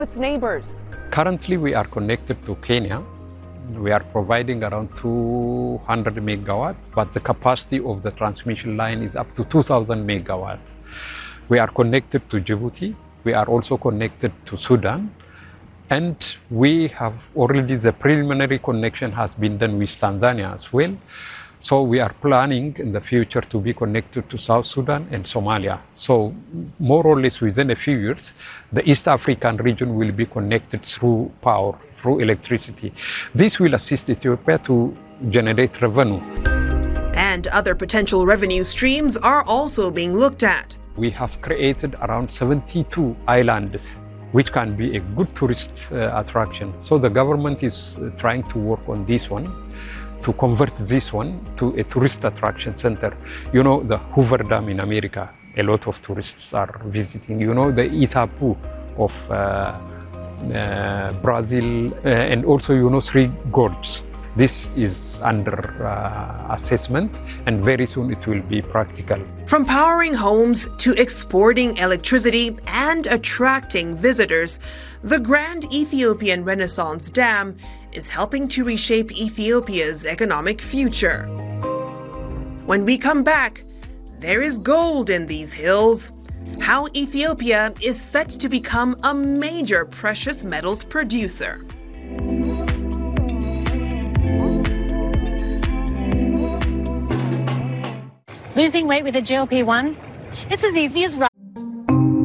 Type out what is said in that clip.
its neighbors. Currently, we are connected to Kenya. We are providing around 200 megawatts, but the capacity of the transmission line is up to 2,000 megawatts. We are connected to Djibouti. We are also connected to Sudan. And we have already, the preliminary connection has been done with Tanzania as well. So we are planning in the future to be connected to South Sudan and Somalia. So more or less within a few years, the East African region will be connected through power, through electricity. This will assist Ethiopia to generate revenue. And other potential revenue streams are also being looked at. We have created around 72 islands, which can be a good tourist attraction. So the government is trying to work on this one, to convert this one to a tourist attraction center. You know, the Hoover Dam in America, a lot of tourists are visiting. You know, the Itapu of Brazil, and also, you know, Three Gorges. This is under assessment, and very soon it will be practical. From powering homes to exporting electricity and attracting visitors, the Grand Ethiopian Renaissance Dam is helping to reshape Ethiopia's economic future. When we come back, there is gold in these hills. How Ethiopia is set to become a major precious metals producer. Losing weight with a GLP-1? It's as easy as